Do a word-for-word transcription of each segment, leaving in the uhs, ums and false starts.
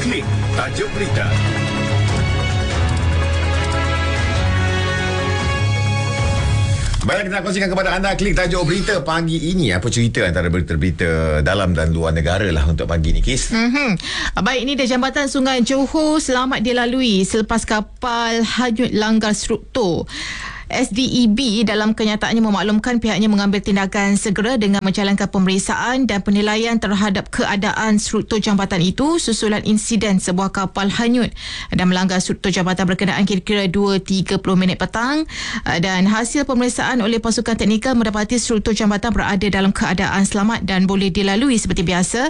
Klik tajuk berita. Baik, kita nak kongsikan kepada anda klik tajuk berita pagi ini. Apa cerita antara berita-berita dalam dan luar negara lah untuk pagi ni, Kis? Mm-hmm. Baik, ini dia jambatan Sungai Johor selamat dilalui selepas kapal hanyut langgar struktur. S D E B dalam kenyataannya memaklumkan pihaknya mengambil tindakan segera dengan menjalankan pemeriksaan dan penilaian terhadap keadaan struktur jambatan itu susulan insiden sebuah kapal hanyut dan melanggar struktur jambatan berkenaan kira-kira dua tiga puluh minit petang, dan hasil pemeriksaan oleh pasukan teknikal mendapati struktur jambatan berada dalam keadaan selamat dan boleh dilalui seperti biasa,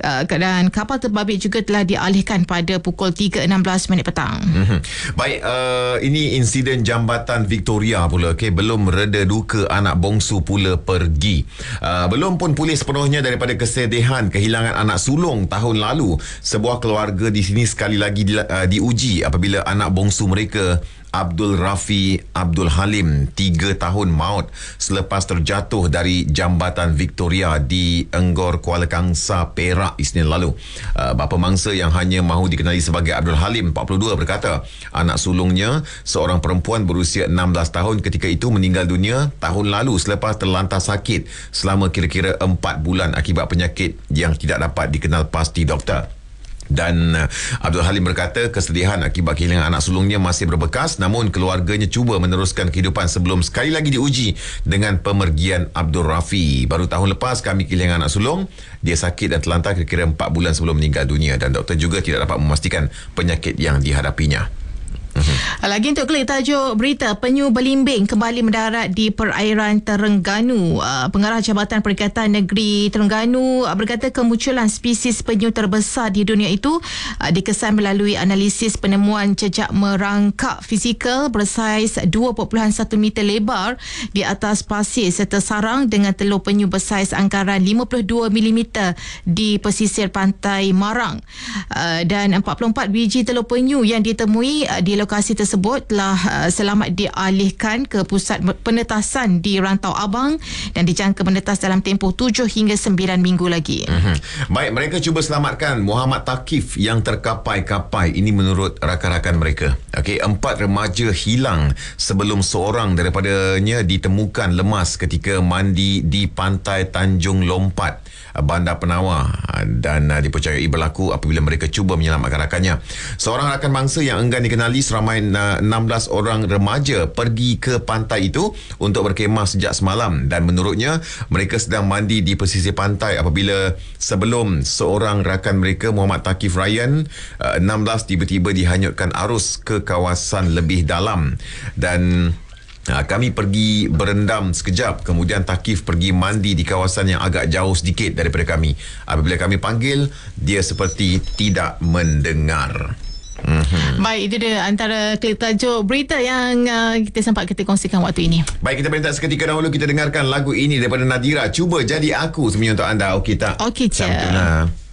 dan kapal terbabit juga telah dialihkan pada pukul tiga enam belas minit petang. Mm-hmm. Baik, uh, ini insiden jambatan Victoria pula, okay? Belum reda duka anak bongsu pula pergi. Uh, belum pun pulih sepenuhnya daripada kesedihan kehilangan anak sulung tahun lalu. Sebuah keluarga di sini sekali lagi di, uh, diuji apabila anak bongsu mereka Abdul Rafi Abdul Halim tiga tahun maut selepas terjatuh dari jambatan Victoria di Enggor Kuala Kangsar, Perak Isnin lalu. Uh, bapa mangsa yang hanya mahu dikenali sebagai Abdul Halim empat puluh dua berkata anak sulungnya seorang perempuan berusia enam belas tahun ketika itu meninggal dunia tahun lalu selepas terlantar sakit selama kira-kira empat bulan akibat penyakit yang tidak dapat dikenal pasti doktor. Dan uh, Abdul Halim berkata kesedihan akibat kehilangan anak sulungnya masih berbekas, namun keluarganya cuba meneruskan kehidupan sebelum sekali lagi diuji dengan pemergian Abdul Rafi. Baru tahun lepas kami kehilangan anak sulung. Dia sakit dan terlantar kira-kira empat bulan sebelum meninggal dunia, dan doktor juga tidak dapat memastikan penyakit yang dihadapinya. Mm-hmm. Lagi untuk klik tajuk berita, penyu belimbing kembali mendarat di perairan Terengganu. Uh, Pengarah Jabatan Perikatan Negeri Terengganu uh, berkata kemunculan spesies penyu terbesar di dunia itu uh, dikesan melalui analisis penemuan jejak merangkak fizikal bersaiz dua perpuluhan satu meter lebar di atas pasir serta sarang dengan telur penyu bersaiz angkaran lima puluh dua milimeter di pesisir pantai Marang. Uh, dan empat puluh empat biji telur penyu yang ditemui uh, di lokasi tersebut telah uh, selamat dialihkan ke pusat penetasan di Rantau Abang dan dijangka menetas dalam tempoh tujuh hingga sembilan minggu lagi. Mm-hmm. Baik, mereka cuba selamatkan Muhammad Takif yang terkapai-kapai. Ini menurut rakan-rakan mereka. Okey, empat remaja hilang sebelum seorang daripadanya ditemukan lemas ketika mandi di pantai Tanjung Lompat, Bandar Penawar, dan uh, dipercayai berlaku apabila mereka cuba menyelamatkan rakannya. Seorang rakan mangsa yang enggan dikenali seramai uh, enam belas orang remaja pergi ke pantai itu untuk berkemah sejak semalam, dan menurutnya mereka sedang mandi di pesisir pantai apabila sebelum seorang rakan mereka Muhammad Takif Ryan uh, enam belas tiba-tiba dihanyutkan arus ke kawasan lebih dalam. Dan Ha, kami pergi berendam sekejap, kemudian Takif pergi mandi di kawasan yang agak jauh sedikit daripada kami. Apabila kami panggil, dia seperti tidak mendengar. Mm-hmm. Baik, itu dia antara klik tajuk berita yang uh, kita sempat kita kongsikan waktu ini. Baik, kita berehat seketika dahulu. Kita dengarkan lagu ini daripada Nadira, Cuba Jadi Aku, semuanya untuk anda. Okey tak? Okey je. Sampai